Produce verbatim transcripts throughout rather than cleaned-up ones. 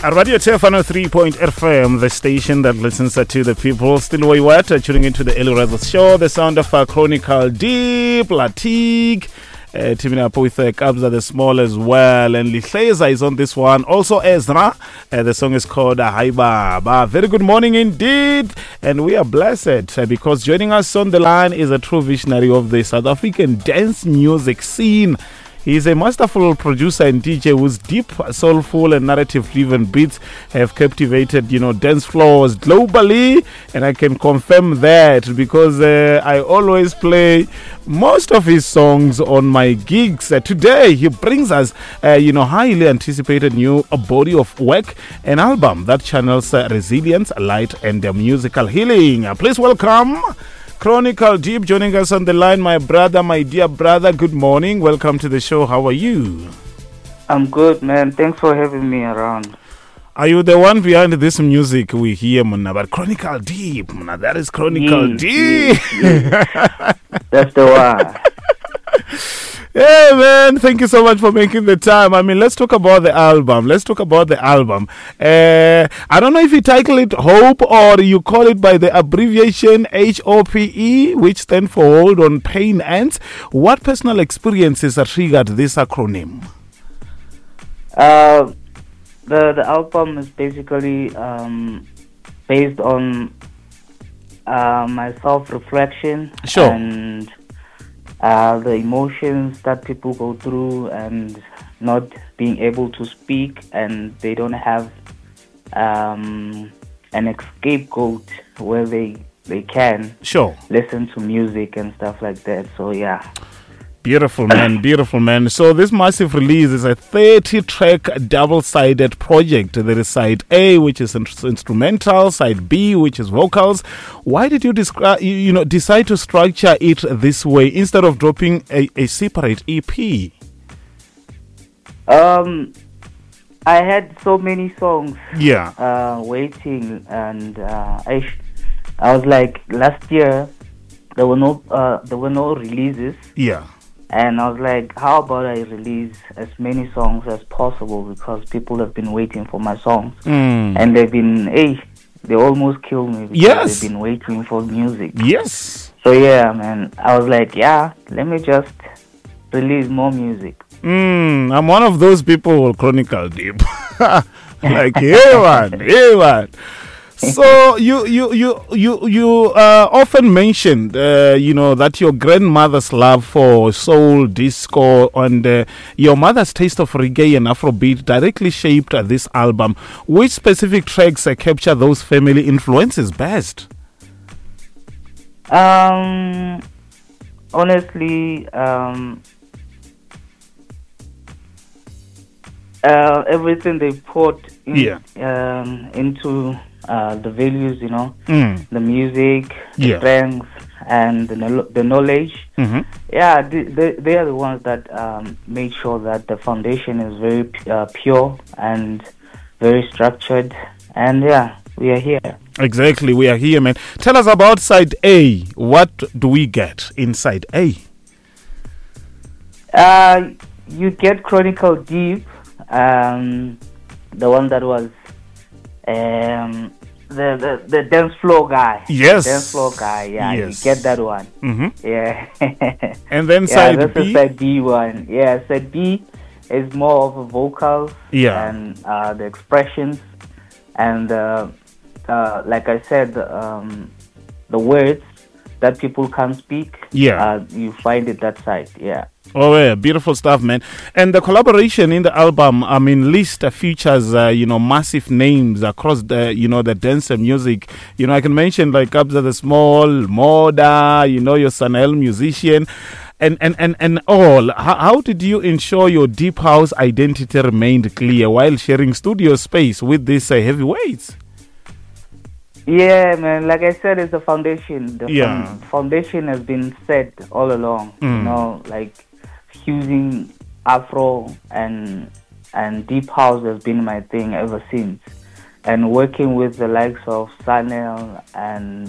Radio T F one oh three point F M, the station that listens to the people. Still way wet, uh, tuning into the Early Rebels show. The sound of uh, Chronicle Deep, Latig, uh, teaming up with uh, Kabza the Small as well. And Lihleza is on this one. Also Ezra. Uh, the song is called uh, Hi Baba. Very good morning indeed. And we are blessed uh, because joining us on the line is a true visionary of the South African dance music scene. He's a masterful producer and D J whose deep, soulful and narrative-driven beats have captivated, you know, dance floors globally. And I can confirm that because uh, I always play most of his songs on my gigs. Uh, today, he brings us, uh, you know, highly anticipated new uh, body of work, an album that channels uh, resilience, light, and uh, musical healing. Uh, please welcome Chronicle Deep joining us on the line. My brother, my dear brother, good morning. Welcome to the show. How are you? I'm good, man. Thanks for having me around. Are you the one behind this music we hear, Muna? But Chronicle Deep, Muna, that is Chronicle Yes, Deep. yes, yes. That's the one. Hey man, thank you so much for making the time. I mean, let's talk about the album. Let's talk about the album. Uh, I don't know if you title it Hope or you call it by the abbreviation H O P E, which stands for Hold on Pain Ends. What personal experiences have triggered this acronym? Uh, the the album is basically um, based on uh, my self-reflection Sure. and uh, the emotions that people go through and not being able to speak, and they don't have um, an scapegoat where they they can Sure. listen to music and stuff like that. So yeah. Beautiful, man. Beautiful, man. So this massive release is a thirty-track double-sided project. There is side A, which is in- instrumental, side B, which is vocals. Why did you descri- you, you know, decide to structure it this way instead of dropping a, a separate E P? Um, I had so many songs Yeah. uh, waiting, and uh, I sh- I was like, last year there were no uh, there were no releases. Yeah. And I was like, how about I release as many songs as possible, because people have been waiting for my songs. Mm. And they've been, hey, they almost killed me because Yes. they've been waiting for music. Yes. So yeah, man, I was like, yeah, let me just release more music. Mm, I'm one of those people who will Chronicle Deep. Like, hey man, hey man. So you you you you you uh, often mentioned, uh, you know, that your grandmother's love for soul, disco, and uh, your mother's taste of reggae and Afrobeat directly shaped uh, this album. Which specific tracks uh, capture those family influences best? Um, honestly, um, uh, everything they put in, Yeah. um, into uh, the values, you know, Mm. the music, the Yeah. strength, and the, kno- the knowledge. Mm-hmm. Yeah, they, they, they are the ones that um, made sure that the foundation is very pu- uh, pure and very structured. And yeah, we are here. Exactly, we are here, man. Tell us about side A. What do we get in side A? Uh, you get Chronicle Deep, um, the one that was um, the, the the dance floor guy. Yes. Dance floor guy, yeah, Yes. you get that one. Mm-hmm. Yeah. And then yeah, side that's B? the side B one. Yeah, side B is more of a vocals Yeah. and uh, the expressions and uh, uh, like I said, um, the words that people can't speak. Yeah. Uh, you find it that side. Yeah. Oh yeah, beautiful stuff, man. And the collaboration in the album, I mean, list uh, features, uh, you know, massive names across the, you know, the dance and music. You know, I can mention like Kabza the Small, Moda, you know, your Sanael musician, and and and and all. How, how did you ensure your deep house identity remained clear while sharing studio space with these uh, heavyweights? Yeah, man. Like I said, it's a foundation. The Yeah. fun- foundation has been set all along. You Mm. know, like fusing Afro and and deep house has been my thing ever since. And working with the likes of Sanel and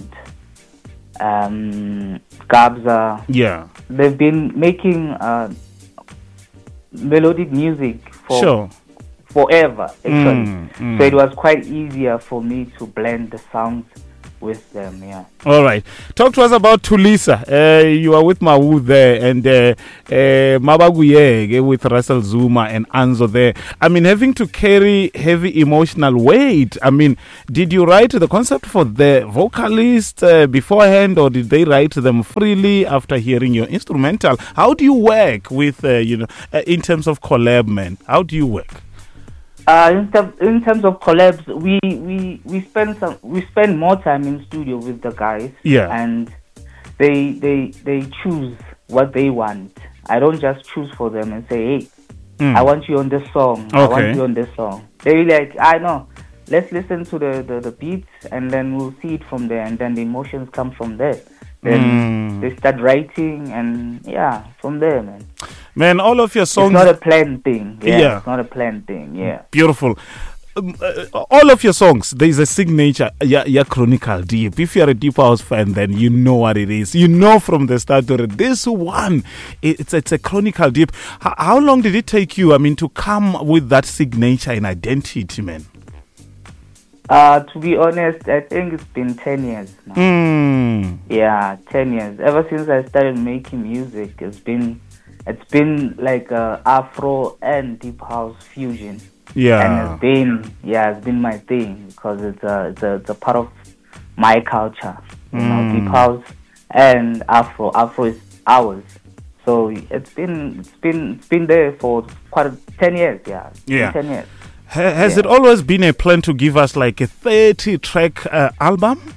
um, Kabza, Yeah. they've been making uh, melodic music for Sure. forever, actually. Mm, mm. So it was quite easier for me to blend the sounds with them, yeah. All right. Talk to us about Tulisa. Uh, you are with Mawu there, and uh, uh, Mabaguyege with Russell Zuma and Anzo there. I mean, having to carry heavy emotional weight. I mean, did you write the concept for the vocalist uh, beforehand, or did they write them freely after hearing your instrumental? How do you work with, uh, you know, uh, in terms of collab, man? How do you work? Uh, in, ter- in terms of collabs, we, we, we spend some we spend more time in studio with the guys. Yeah. And they they they choose what they want. I don't just choose for them and say, hey, mm. I want you on this song. Okay. I want you on this song. They like, I know. Let's listen to the, the, the beats, and then we'll see it from there, and then the emotions come from there. Then mm. they start writing, and yeah, from there, man. Man, all of your songs... It's not a planned thing. Yeah, yeah. It's not a planned thing, yeah. Beautiful. Um, uh, all of your songs, there is a signature, yeah, yeah, Chronical Deep. If you're a Deep House fan, then you know what it is. You know from the start to this one, it's, it's a Chronical Deep. H- how long did it take you, I mean, to come with that signature and identity, man? Uh, to be honest, I think it's been ten years now. Mm. Yeah, ten years. Ever since I started making music, it's been it's been like a Afro and Deep House fusion. Yeah. And it's been yeah, it's been my thing because it's a it's a, it's a part of my culture. You mm. know, Deep House and Afro. Afro is ours. So it's been it's been it's been there for quite a, ten years. Yeah. Yeah. Ten years. Has yeah. it always been a plan to give us like a thirty track uh, album?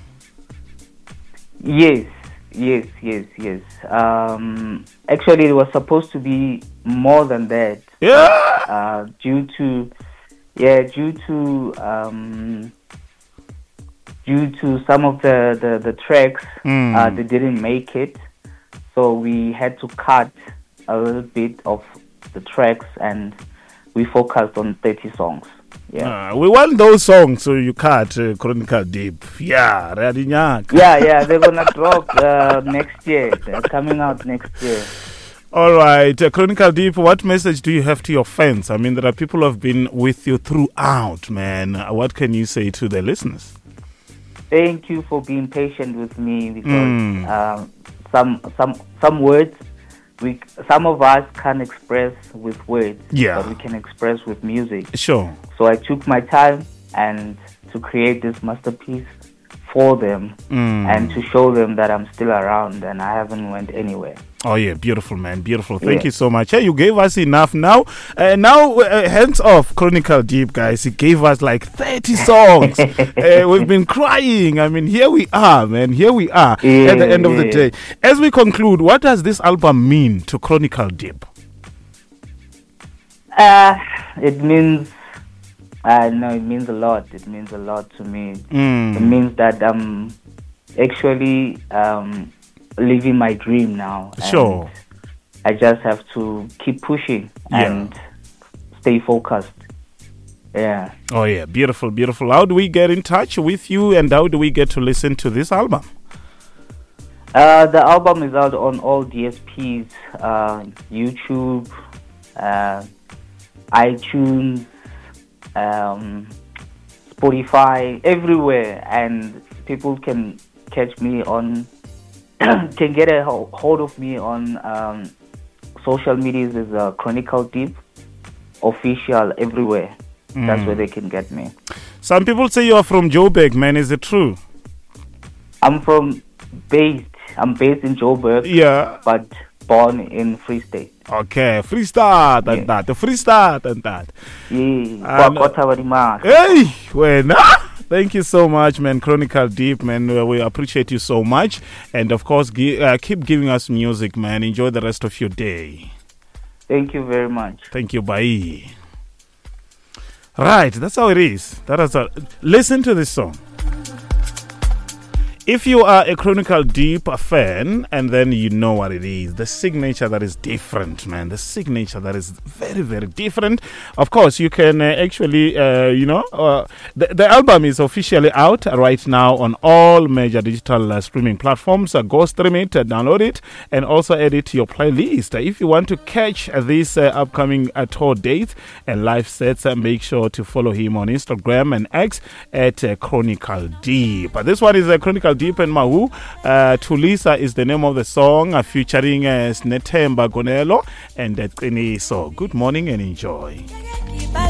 Yes, yes, yes, yes. Um, actually, it was supposed to be more than that. Yeah. Uh, due to, yeah, due to, um, due to some of the the, the tracks, mm. uh, they didn't make it, so we had to cut a little bit of the tracks, and we focused on thirty songs. Yeah, uh, we want those songs, so you cut uh, Chronical Deep. Yeah, yeah, yeah. They're gonna drop uh, next year. They're coming out next year. All right, uh, Chronical Deep. What message do you have to your fans? I mean, there are people who have been with you throughout, man. Uh, what can you say to the listeners? Thank you for being patient with me because mm. uh, some some some words. We, some of us can't express with words, yeah. but we can express with music. Sure. So I took my time and to create this masterpiece for them mm. and to show them that I'm still around and I haven't went anywhere. Oh yeah, beautiful, man, beautiful. Thank yeah. you so much. Hey, you gave us enough now. Uh, now, uh, hands off Chronical Deep, guys. He gave us like thirty songs. uh, we've been crying. I mean, here we are, man. Here we are yeah, at the end yeah. of the day. As we conclude, what does this album mean to Chronical Deep? Uh, it means, uh, no, it means a lot. It means a lot to me. Mm. It means that I'm actually um, living my dream now. Sure. I just have to keep pushing yeah. and stay focused. Yeah. Oh, yeah. Beautiful, beautiful. How do we get in touch with you and how do we get to listen to this album? Uh, the album is out on all D S Ps, uh, YouTube, uh, iTunes, um, Spotify, everywhere. And people can catch me on, can get a hold of me on um, social medias as uh, Chronical Deep Official everywhere. Mm. That's where they can get me. Some people say you are from Joburg, man. Is it true? I'm from based. I'm based in Joburg. Yeah. But born in Free State. Okay, Free State and yeah. that. Free State and that. Yeah. And, hey, when. Thank you so much, man. Chronical Deep, man. We appreciate you so much. And of course, gi- uh, keep giving us music, man. Enjoy the rest of your day. Thank you very much. Thank you. Bye. Right, that's how it is. That is how. Listen to this song. If you are a Chronicle Deep fan, and then you know what it is, the signature that is different, man, the signature that is very, very different. Of course, you can uh, actually, uh, you know, uh, the, the album is officially out right now on all major digital uh, streaming platforms. Uh, go stream it, uh, download it, and also add it to your playlist. Uh, if you want to catch uh, this uh, upcoming uh, tour date and live sets, uh, make sure to follow him on Instagram and X at uh, Chronicle Deep. But this one is uh, Chronicle Deep and Mahu. Uh, Tulisa is the name of the song, uh, featuring uh, Snetemba Gonelo and uh, Qiniso. Good morning and enjoy.